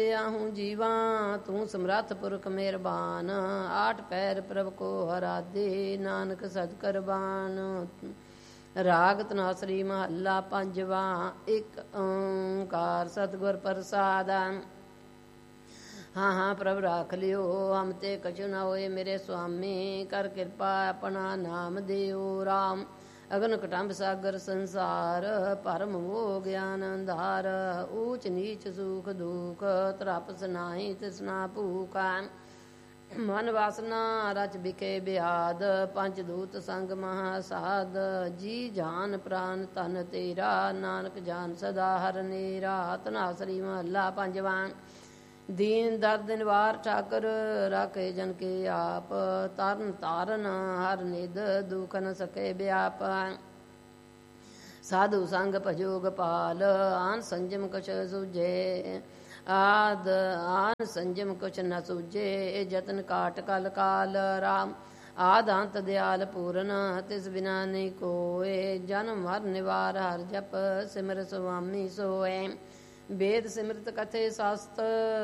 ਆਹੂੰ ਜੀਵਾ ਤੂੰ ਸਮਰੱਥ ਪੁਰਖ ਮਿਹਰਬਾਨ। ਆਠ ਪੈਰ ਪ੍ਰਭ ਕੋ ਹਰਾਦੇ ਨਾਨਕ ਸਦ ਕਰਬਾਨ। ਰਾਗ ਤਨਾਸਰੀ ਮਹੱਲਾ ਪੰਜਵਾ। ਇੱਕ ਓੰਕਾਰ ਸਤਿਗੁਰ ਪ੍ਰਸਾਦ। ਹਾਂ ਹਾਂ ਪ੍ਰਭ ਰਾਖ ਲਿਓ ਹਮ ਤੇ ਕਛੁ ਨਾ ਹੋਏ ਮੇਰੇ ਸੁਆਮੀ। ਕਰ ਕਿਰਪਾ ਆਪਣਾ ਨਾਮ ਦਿਓ ਰਾਮ। ਅਗਨ ਕਟੰਬ ਸਾਗਰ ਸੰਸਾਰ ਭਰਮ ਮੋਹ ਗਿਆਨ ਅੰਧਾਰ। ਊਚ ਨੀਚ ਸੁਖ ਦੁਖ ਤ੍ਰਪਸ ਨਾਹੀ ਤ੍ਰਿਸ਼ਨਾ ਭੂਖ। ਮਨ ਵਾਸਨਾ ਰਚ ਬਿਖੇ ਬਿਆਦ ਪੰਚ ਦੂਤ ਸੰਗ ਮਹਾਸਾਦ। ਜੀ ਜਾਨ ਪ੍ਰਾਨ ਧਨ ਤੇਰਾ ਨਾਨਕ ਜਾਨ ਸਦਾ ਹਰ ਨੀਰਾ। ਧਨਾਸਰੀ ਮਹੱਲਾ ਪੰਜਵਾ। ਦੀਨ ਦਰਦ ਨਿਵਾਰ ਠਾਕਰ ਰਾਖੇ ਜਨ ਕੇ ਆਪ। ਤਰਨ ਤਾਰਨ ਹਰ ਨਿਧ ਦੁਖ ਨ ਸਕੇ ਵਿਆਪ। ਸਾਧੂ ਸੰਗ ਭਜੋ ਗੋਪਾਲ ਆਨ ਸੰਜਮ ਕੁਛ ਸੁਝੇ। ਆਨ ਸੰਜਮ ਕੁਛ ਨ ਸੂਝੇ ਜਤਨ ਕਾਟ ਕਲ ਕਾਲ ਰਾਮ। ਆਦ ਅੰਤ ਦਿਆਲ ਪੂਰਨ ਤਿਸ ਬਿਨਾ ਨਹੀਂ ਕੋਏ। ਜਨਮ ਮਰ ਨਿਵਾਰ ਹਰ ਜਪ ਸਿਮਰ ਸੁਆਮੀ ਸੋਏ। ਵੇਦ ਸਿਮਰਤ ਕਥੇ ਸਾਸਤ